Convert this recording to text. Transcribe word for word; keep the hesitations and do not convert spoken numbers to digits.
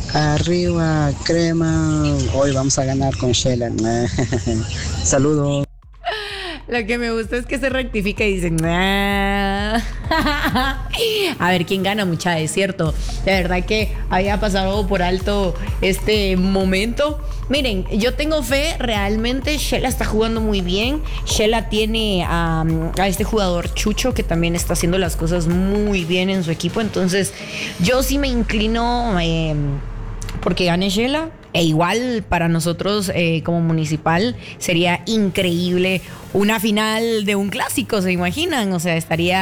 Arriba, crema. Hoy vamos a ganar con Shela. Saludos. Lo que me gusta es que se rectifica y dice, "Nah". A ver quién gana, mucha, es cierto. De verdad que había pasado por alto este momento. Miren, yo tengo fe, realmente Shela está jugando muy bien. Shela tiene a, a este jugador Chucho que también está haciendo las cosas muy bien en su equipo. Entonces, yo sí me inclino eh, porque gane Shela. E igual para nosotros eh, como municipal sería increíble una final de un clásico, ¿se imaginan? O sea, estaría